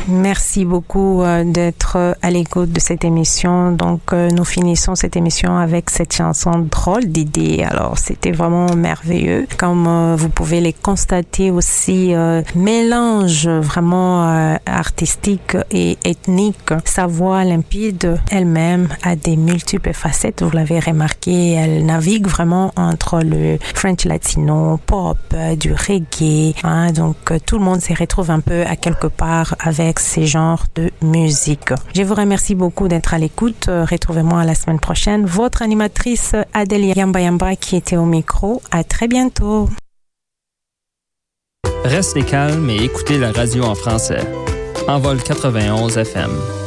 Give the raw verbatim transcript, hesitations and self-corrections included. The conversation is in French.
Merci beaucoup euh, d'être à l'écoute de cette émission. Donc, euh, nous finissons cette émission avec cette chanson Drôle d'idée. Alors, c'était vraiment merveilleux. Comme euh, vous pouvez les constater aussi, euh, mélange vraiment euh, artistique et ethnique. Sa voix limpide elle-même a des multiples facettes. Vous l'avez remarqué, elle navigue vraiment entre le French latino, pop, euh, du reggae. Hein, donc, euh, tout le monde se retrouve un peu à quelque part avec ces genres de musique. Je vous remercie beaucoup d'être à l'écoute. Retrouvez-moi la semaine prochaine. Votre animatrice Adèle Yamba Yamba qui était au micro. À très bientôt. Restez calme et écoutez la radio en français. Envol quatre-vingt-onze F M.